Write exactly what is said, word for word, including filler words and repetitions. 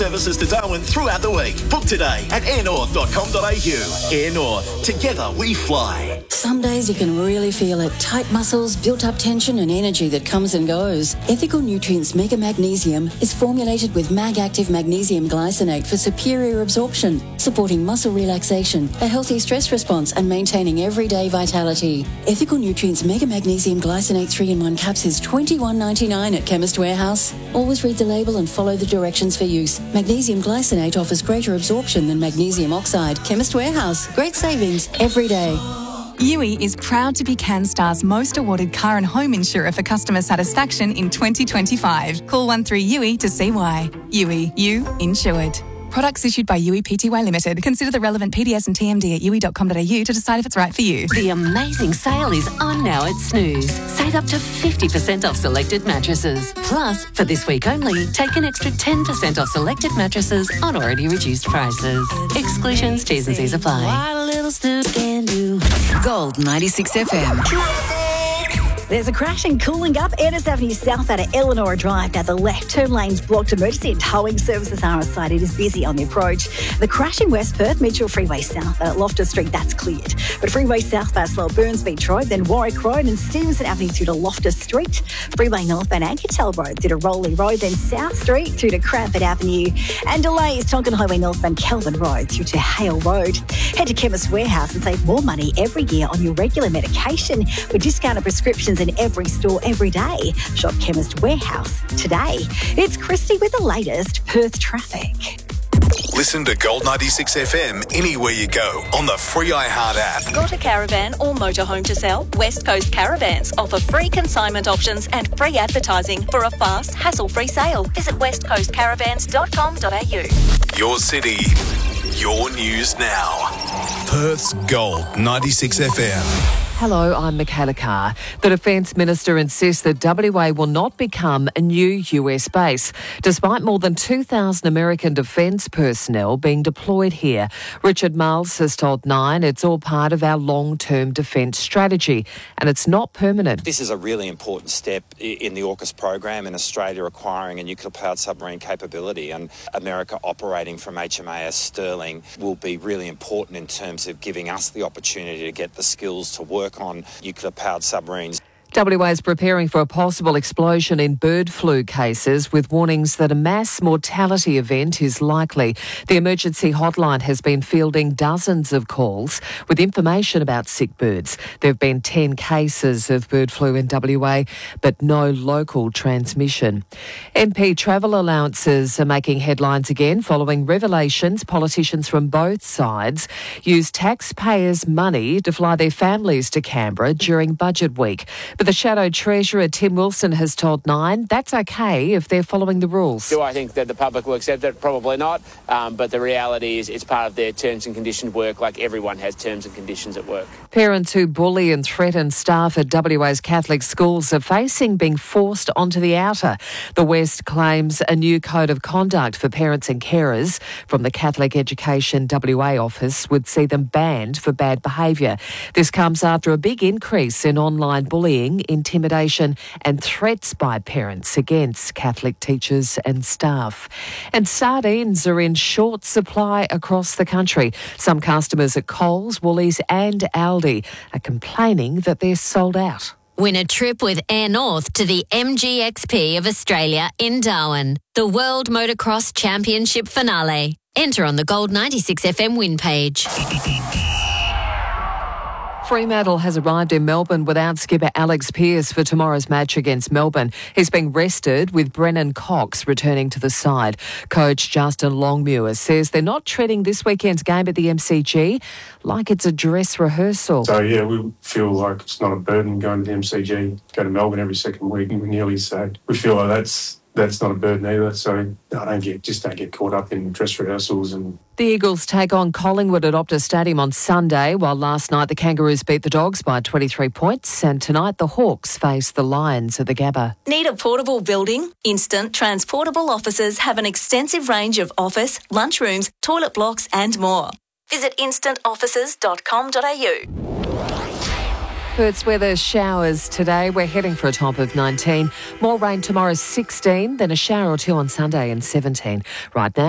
services to Darwin throughout the week. Book today at air north dot com dot a u. Air North. Together we fly. Some days you can really feel it. Tight muscles, built-up tension and energy that comes and goes. Ethical Nutrients Mega Magnesium is formulated with Mag-Active Magnesium Glycinate for superior absorption, supporting muscle relaxation, a healthy stress response and maintaining everyday vitality. Ethical Nutrients Mega Magnesium Glycinate three in one caps is twenty-one ninety-nine at Chemist Warehouse. Always read the label and follow the directions for use. Magnesium Glycinate offers greater absorption than magnesium oxide. Chemist Warehouse. Great savings every day. U I is proud to be CanStar's most awarded car and home insurer for customer satisfaction in twenty twenty-five. Call one three U I to see why. U I, you insured. Products issued by U I Pty Limited. Consider the relevant P D S and T M D at u i dot com dot a u to decide if it's right for you. The amazing sale is on now at Snooze. Save up to fifty percent off selected mattresses. Plus, for this week only, take an extra ten percent off selected mattresses on already reduced prices. Exclusions, T's and C's apply. What a little Snooze can do. Gold ninety-six F M. There's a crash and cooling up Ennis Avenue South out of Eleanor Drive. Now the left turn lane's blocked. Emergency and towing services are on site. It is busy on the approach. The crash in West Perth, Mitchell Freeway South at Loftus Street, that's cleared. But Freeway South past Slow Burns Beach Road, then Warwick Road and Stevenson Avenue through to Loftus Street. Freeway northbound Anketel Road through to Rowley Road, then South Street through to Cranford Avenue. And delays Tonkin Highway northbound Kelvin Road through to Hale Road. Head to Chemist Warehouse and save more money every year on your regular medication with discounted prescriptions in every store every day. Shop Chemist Warehouse today. It's Christy with the latest Perth traffic. Listen to Gold ninety-six F M anywhere you go on the free iHeart app. Got a caravan or motorhome to sell? West Coast Caravans offer free consignment options and free advertising for a fast, hassle-free sale. Visit west coast caravans dot com dot a u. Your city, your news now. Perth's Gold ninety-six F M. Hello, I'm Michaela Carr. The Defence Minister insists that W A will not become a new U S base, despite more than two thousand American defence personnel being deployed here. Richard Marles has told Nine it's all part of our long-term defence strategy and it's not permanent. This is a really important step in the AUKUS program in Australia acquiring a nuclear-powered submarine capability, and America operating from H M A S Sterling will be really important in terms of giving us the opportunity to get the skills to work on nuclear-powered submarines. W A is preparing for a possible explosion in bird flu cases with warnings that a mass mortality event is likely. The emergency hotline has been fielding dozens of calls with information about sick birds. There have been ten cases of bird flu in W A, but no local transmission. M P travel allowances are making headlines again following revelations politicians from both sides use taxpayers' money to fly their families to Canberra during budget week. But the Shadow Treasurer, Tim Wilson, has told Nine that's okay if they're following the rules. Do I think that the public will accept it? Probably not. Um, but the reality is it's part of their terms and conditions work, like everyone has terms and conditions at work. Parents who bully and threaten staff at W A's Catholic schools are facing being forced onto the outer. The West claims a new code of conduct for parents and carers from the Catholic Education W A office would see them banned for bad behaviour. This comes after a big increase in online bullying, intimidation and threats by parents against Catholic teachers and staff. And sardines are in short supply across the country. Some customers at Coles, Woolies and Aldi are complaining that they're sold out. Win a trip with Air North to the M G X P of Australia in Darwin, the World Motocross Championship finale. Enter on the Gold ninety-six F M win page. Fremantle has arrived in Melbourne without skipper Alex Pearce for tomorrow's match against Melbourne. He's being rested with Brennan Cox returning to the side. Coach Justin Longmuir says they're not treating this weekend's game at the M C G like it's a dress rehearsal. So, yeah, we feel like it's not a burden going to the M C G, go to Melbourne every second week and we nearly so we feel like that's that's not a burden either. So I don't get just don't get caught up in dress rehearsals. And the Eagles take on Collingwood at Optus Stadium on Sunday, while last night the Kangaroos beat the Dogs by twenty-three points, and tonight the Hawks face the Lions at the Gabba. Need a portable building? Instant Transportable Offices have an extensive range of office, lunchrooms, toilet blocks and more. Visit instant offices dot com dot a u. Perth's weather, showers today. We're heading for a top of nineteen. More rain tomorrow, sixteen. Then a shower or two on Sunday and seventeen. Right now.